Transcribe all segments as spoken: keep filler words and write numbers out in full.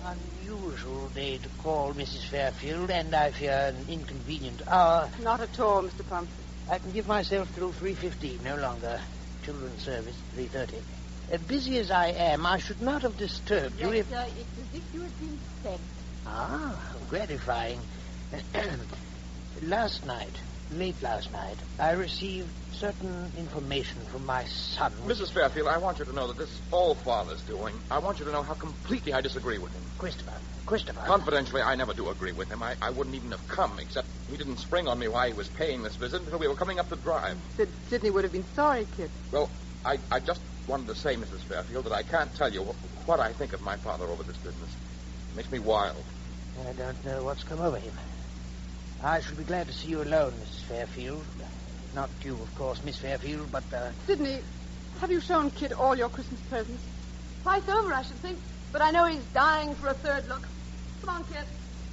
unusual day to call, Missus Fairfield, and I fear an inconvenient hour. Not at all, Mister Pumphrey. I can give myself till three fifteen, no longer. Children's service, three thirty. Uh, busy as I am, I should not have disturbed you Yes, if... sir, it's as if you had been sent. Ah, gratifying. Last night, late last night, I received certain information from my son. Missus Fairfield, I want you to know that this is all Father's doing. I want you to know how completely I disagree with him. Christopher, Christopher. Confidentially, I never do agree with him. I, I wouldn't even have come, except he didn't spring on me why he was paying this visit until we were coming up the drive. Sid- Sidney would have been sorry, kid. Well, I, I just wanted to say, Missus Fairfield, that I can't tell you wh- what I think of my father over this business. It makes me wild. I don't know what's come over him. I shall be glad to see you alone, Missus Fairfield. Not you, of course, Miss Fairfield, but, uh... Sidney, have you shown Kid all your Christmas presents? Twice over, I should think. But I know he's dying for a third look. Come on, kid.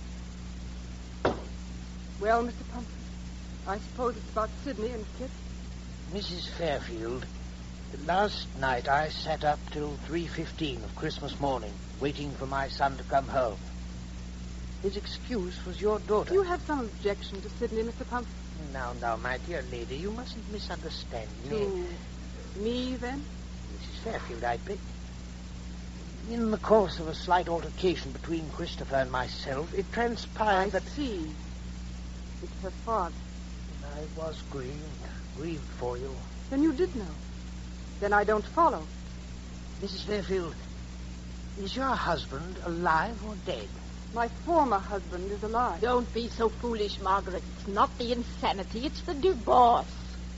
Well, Mister Pumphrey, I suppose it's about Sidney and Kid. Missus Fairfield, last night I sat up till three fifteen of Christmas morning, waiting for my son to come home. His excuse was your daughter. You have some objection to Sidney, Mister Pumphrey? Now, now, my dear lady, you mustn't misunderstand me. To me, then? Missus Fairfield, I beg. In the course of a slight altercation between Christopher and myself, it transpired I that... see. It's her father. I was grieved, grieved for you. Then you did know. Then I don't follow. Missus Fairfield, is your husband alive or dead? My former husband is alive. Don't be so foolish, Margaret. It's not the insanity, it's the divorce.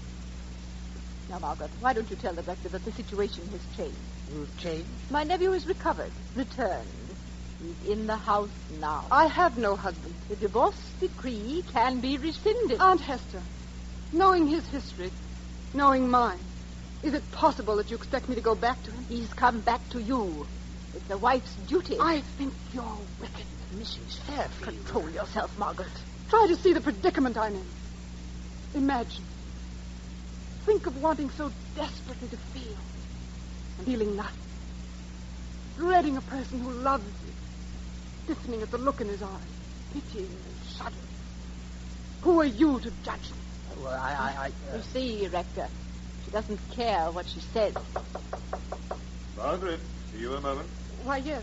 Now, Margaret, why don't you tell the rector that the situation has changed? You've changed? My nephew is recovered, returned. He's in the house now. I have no husband. The divorce decree can be rescinded. Aunt Hester, knowing his history, knowing mine, is it possible that you expect me to go back to him? He's come back to you. It's a wife's duty. I think you're wicked. Missus Fairfield. Control yourself, Margaret. Try to see the predicament I'm in. Imagine. Think of wanting so desperately to feel, and feeling nothing. Dreading a person who loves you, stiffening at the look in his eyes, pitying and shuddering. Who are you to judge me? Well, I... I, I uh... You see, Rector, she doesn't care what she says. Margaret, see you a moment. Why, yes.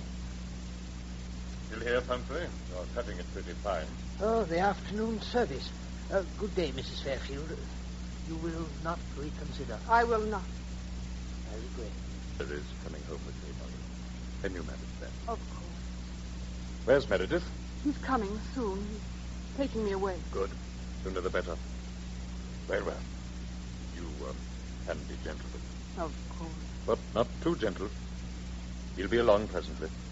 Still here, Pumphrey? You're cutting it pretty fine. Oh, the afternoon service. Uh, good day, Missus Fairfield. You will not reconsider. I will not. I regret. There is coming home with me, Margaret. Can you manage that? Of course. Where's Meredith? He's coming soon. He's taking me away. Good. Sooner the better. Very well. You um, can be gentle with him. Of course. But not too gentle. He'll be along presently.